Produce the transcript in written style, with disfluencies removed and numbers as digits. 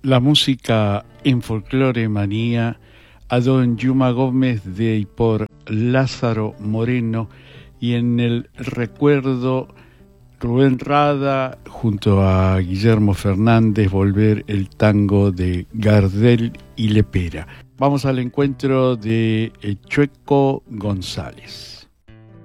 la música en Folclore Manía a don Yuma Gómez de y por Lázaro Moreno, y en el recuerdo Rubén Rada junto a Guillermo Fernández, Volver, el tango de Gardel y Lepera. Vamos al encuentro de Chueco González.